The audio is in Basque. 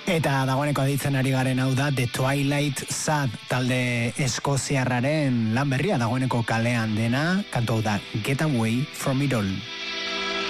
Eta dagoeneko aditzen ari garen hau da The Twilight Sad talde eskoziarraren lan berria dagoeneko kalean dena, kantu hau da Get Away From It All.